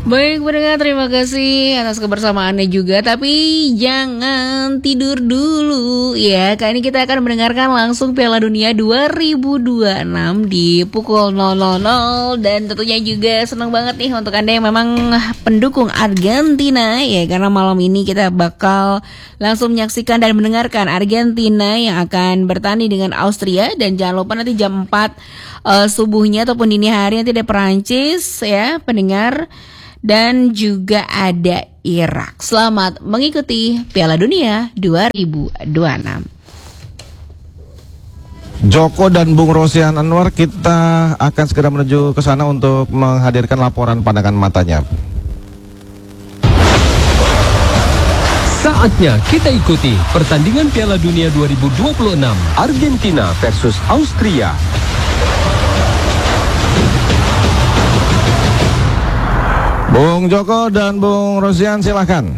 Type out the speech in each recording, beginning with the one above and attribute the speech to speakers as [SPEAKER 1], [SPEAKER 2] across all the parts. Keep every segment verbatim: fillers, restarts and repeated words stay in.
[SPEAKER 1] Baik pendengar, terima kasih atas kebersamaannya juga. Tapi jangan tidur dulu ya. Kali ini kita akan mendengarkan langsung Piala Dunia dua ribu dua puluh enam di pukul nol nol nol. Dan tentunya juga senang banget nih untuk Anda yang memang pendukung Argentina ya. Karena malam ini kita bakal langsung menyaksikan dan mendengarkan Argentina yang akan bertanding dengan Austria. Dan jangan lupa nanti jam empat uh, subuhnya ataupun dini hari nanti ada Perancis ya pendengar. Dan juga ada Irak. Selamat mengikuti Piala Dunia dua ribu dua puluh enam.
[SPEAKER 2] Joko dan Bung Rosian Anwar, kita akan segera menuju ke sana untuk menghadirkan laporan pandangan matanya.
[SPEAKER 3] Saatnya kita ikuti pertandingan Piala Dunia dua ribu dua puluh enam Argentina versus Austria.
[SPEAKER 2] Bung Joko dan Bung Rosian, silakan.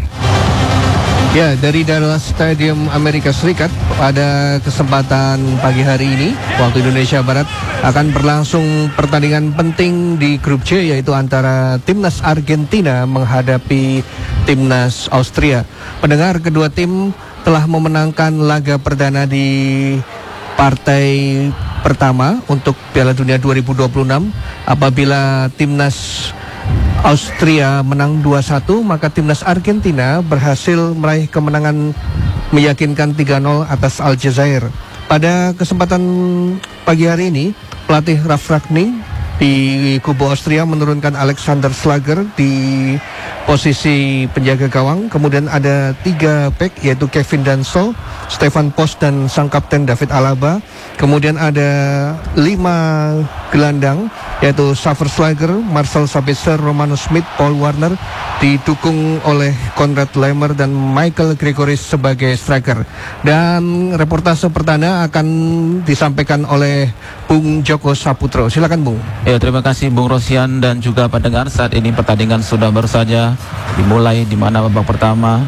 [SPEAKER 4] Ya, dari Dallas Stadium Amerika Serikat pada kesempatan pagi hari ini waktu Indonesia Barat akan berlangsung pertandingan penting di grup C, yaitu antara timnas Argentina menghadapi timnas Austria. Pendengar, kedua tim telah memenangkan laga perdana di partai pertama untuk Piala Dunia dua ribu dua puluh enam. Apabila timnas Austria menang dua satu, maka timnas Argentina berhasil meraih kemenangan meyakinkan tiga nol atas Aljazair. Pada kesempatan pagi hari ini, pelatih Ralf Rangnick di kubu Austria menurunkan Alexander Schlager di posisi penjaga gawang. Kemudian ada tiga back, yaitu Kevin Danso, Stefan Post, dan sang kapten David Alaba. Kemudian ada lima gelandang, yaitu Xaver Schlager, Marcel Sabitzer, Romano Smith, Paul Warner, didukung oleh Konrad Laimer dan Michael Gregoris sebagai striker. Dan reportase perdana akan disampaikan oleh Bung Joko Saputro. Silakan Bung.
[SPEAKER 5] Ya, terima kasih Bung Rosian dan juga pendengar. Saat ini pertandingan sudah baru saja dimulai, di mana babak pertama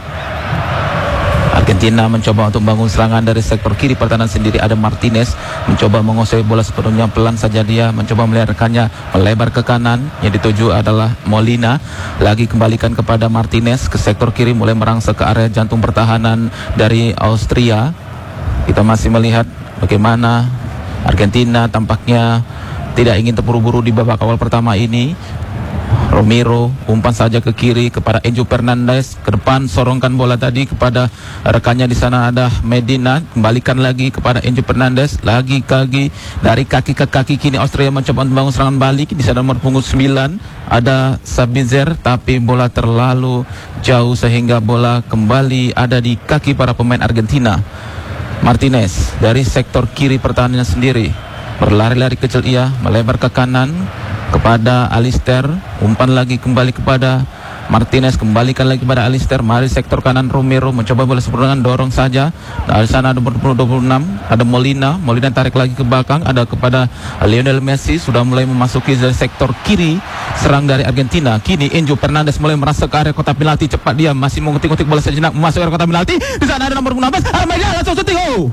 [SPEAKER 5] Argentina mencoba untuk membangun serangan dari sektor kiri pertahanan sendiri. Ada Martinez mencoba menguasai bola sepenuhnya, pelan saja dia mencoba melihatkannya melebar ke kanan. Yang dituju adalah Molina, lagi kembalikan kepada Martinez ke sektor kiri, mulai merangsek ke area jantung pertahanan dari Austria. Kita masih melihat bagaimana Argentina tampaknya tidak ingin terburu-buru di babak awal pertama ini. Romero umpan saja ke kiri kepada Enzo Fernandez, ke depan sorongkan bola tadi kepada rekannya di sana ada Medina, kembalikan lagi kepada Enzo Fernandez, lagi kaki dari kaki ke kaki. Kini Austria mencoba membangun serangan balik. Di sana nomor punggung sembilan ada Sabitzer, tapi bola terlalu jauh sehingga bola kembali ada di kaki para pemain Argentina. Martinez dari sektor kiri pertahanan sendiri berlari-lari kecil, ia melebar ke kanan kepada Alister, umpan lagi kembali kepada Martinez, kembalikan lagi kepada Alister. Mari sektor kanan Romero mencoba bola sepenuhnya, dorong saja. Dari sana ada nomor dua puluh enam ada Molina, Molina tarik lagi ke belakang, ada kepada Lionel Messi, sudah mulai memasuki dari sektor kiri serang dari Argentina. Kini Enzo Fernandez mulai merasa ke area kotak penalti, cepat dia masih mengutik-utik bola sejenak masuk area kotak penalti. Di sana ada nomor enam belas Almeida, langsung shooting. Oh,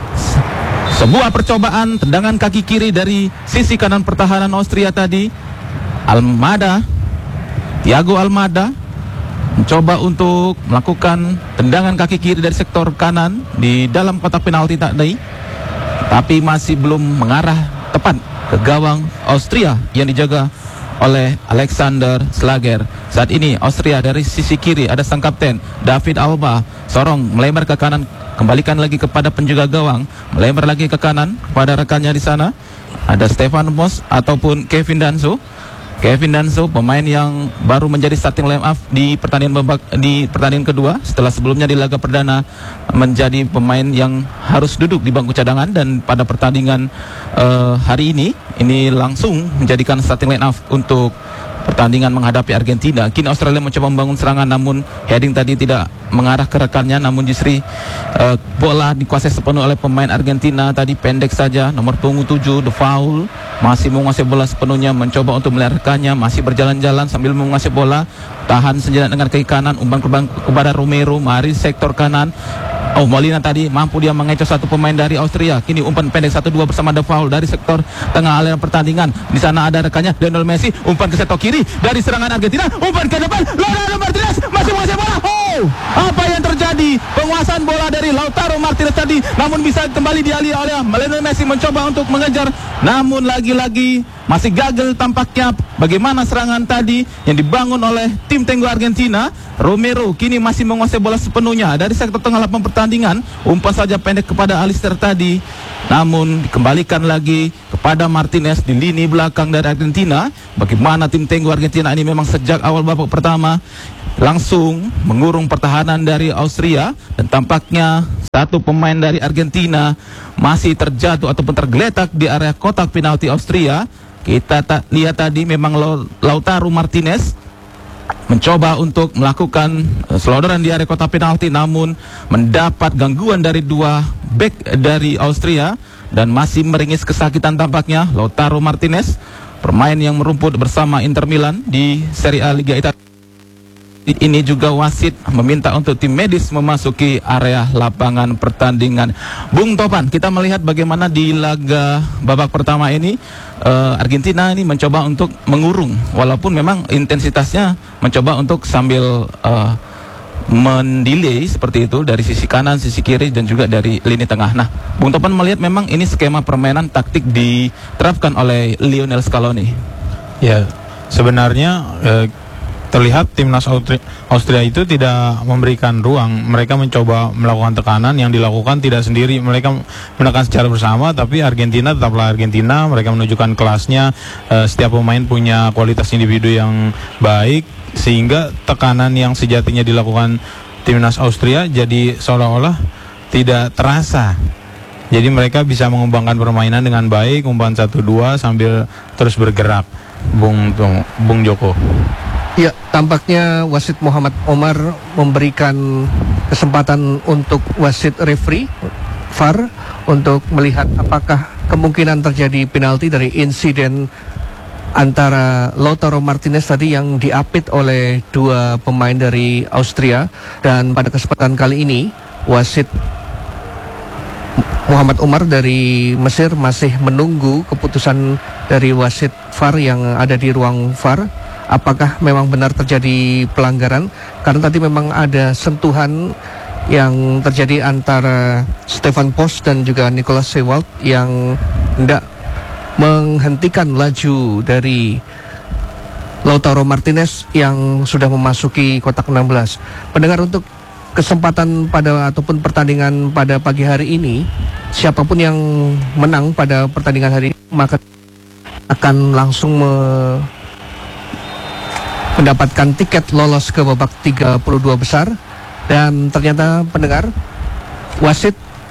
[SPEAKER 5] sebuah percobaan tendangan kaki kiri dari sisi kanan pertahanan Austria tadi. Almada, Thiago Almada mencoba untuk melakukan tendangan kaki kiri dari sektor kanan di dalam kotak penalti tadi, tapi masih belum mengarah tepat ke gawang Austria yang dijaga oleh Alexander Schlager. Saat ini Austria dari sisi kiri ada sang kapten David Alaba, sorong melebar ke kanan, kembalikan lagi kepada penjaga gawang, melebar lagi ke kanan kepada rekannya di sana ada Stefan Post ataupun Kevin Danso. Kevin Danso, pemain yang baru menjadi starting line up di pertandingan babak di pertandingan kedua, setelah sebelumnya di laga perdana menjadi pemain yang harus duduk di bangku cadangan, dan pada pertandingan uh, hari ini ini langsung menjadikan starting line up untuk pertandingan menghadapi Argentina. Kini Australia mencoba membangun serangan, namun heading tadi tidak mengarah ke rekannya, namun justru uh, bola dikuasai sepenuh oleh pemain Argentina tadi, pendek saja. Nomor punggung tujuh The Foul masih menguasai bola sepenuhnya, mencoba untuk melihat rekannya, masih berjalan-jalan sambil menguasai bola, tahan sejenak dengan kaki kanan, umpan kepada Romero. Mari sektor kanan Oh, Molina tadi mampu dia mengecoh satu pemain dari Austria. Kini umpan pendek satu dua bersama De Paul dari sektor tengah aliran pertandingan. Di sana ada rekannya Lionel Messi, umpan ke sektor kiri dari serangan Argentina, umpan ke depan Lautaro Martinez masih menguasai bola. Oh, apa yang terjadi? Penguasaan bola dari Lautaro Martinez tadi, namun bisa kembali dialih oleh Lionel Messi, mencoba untuk mengejar, namun lagi-lagi masih gagal tampaknya. Bagaimana serangan tadi yang dibangun oleh tim tenggo Argentina. Romero kini masih menguasai bola sepenuhnya dari sektor tengah lapangan pertandingan. Umpan saja pendek kepada Alister tadi, namun dikembalikan lagi kepada Martinez di lini belakang dari Argentina. Bagaimana tim tenggo Argentina ini memang sejak awal babak pertama langsung mengurung pertahanan dari Austria, dan tampaknya satu pemain dari Argentina masih terjatuh ataupun tergeletak di area kotak penalti Austria. Kita tak lihat tadi memang Lautaro Martinez mencoba untuk melakukan selodoran di area kotak penalti, namun mendapat gangguan dari dua bek dari Austria dan masih meringis kesakitan tampaknya. Lautaro Martinez, pemain yang merumput bersama Inter Milan di Serie A Liga Italia. Ini juga wasit meminta untuk tim medis memasuki area lapangan pertandingan. Bung Topan, kita melihat bagaimana di laga babak pertama ini uh, Argentina ini mencoba untuk mengurung, walaupun memang intensitasnya mencoba untuk sambil uh, mendelay seperti itu dari sisi kanan, sisi kiri, dan juga dari lini tengah. Nah, Bung Topan melihat memang ini skema permainan taktik diterapkan oleh Lionel Scaloni.
[SPEAKER 6] Ya, sebenarnya uh, terlihat timnas Austria, Austria itu tidak memberikan ruang. Mereka mencoba melakukan tekanan yang dilakukan tidak sendiri. Mereka menekan secara bersama, tapi Argentina tetaplah Argentina. Mereka menunjukkan kelasnya. Uh, setiap pemain punya kualitas individu yang baik, sehingga tekanan yang sejatinya dilakukan timnas Austria jadi seolah-olah tidak terasa. Jadi mereka bisa mengembangkan permainan dengan baik, umpan satu dua sambil terus bergerak. Bung Bung Joko.
[SPEAKER 4] Ya, tampaknya wasit Muhammad Omar memberikan kesempatan untuk wasit referee V A R untuk melihat apakah kemungkinan terjadi penalti dari insiden antara Lautaro Martinez tadi yang diapit oleh dua pemain dari Austria. Dan pada kesempatan kali ini wasit Muhammad Omar dari Mesir masih menunggu keputusan dari wasit V A R yang ada di ruang V A R. Apakah memang benar terjadi pelanggaran? Karena tadi memang ada sentuhan yang terjadi antara Stefan Post dan juga Nicolas Sewald yang hendak menghentikan laju dari Lautaro Martinez yang sudah memasuki kotak enam belas. Pendengar, untuk kesempatan pada ataupun pertandingan pada pagi hari ini, siapapun yang menang pada pertandingan hari ini maka akan langsung me mendapatkan tiket lolos ke babak tiga puluh dua besar. Dan ternyata pendengar, wasit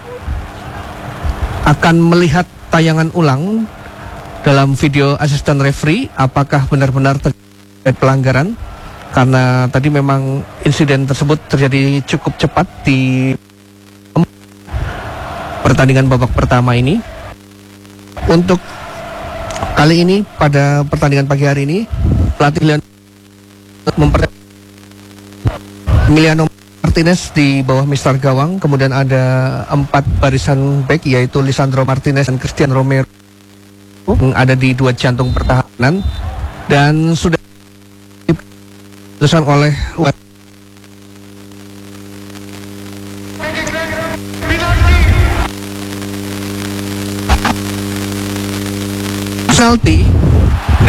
[SPEAKER 4] akan melihat tayangan ulang dalam video asisten referee apakah benar-benar terjadi pelanggaran, karena tadi memang insiden tersebut terjadi cukup cepat di pertandingan babak pertama ini. Untuk kali ini pada pertandingan pagi hari ini, pelatih Leon memper Emiliano Martinez di bawah Mister Gawang. Kemudian ada empat barisan back, yaitu Lisandro Martinez dan Christian Romero yang ada di dua jantung pertahanan, dan sudah diputuskan oleh penalti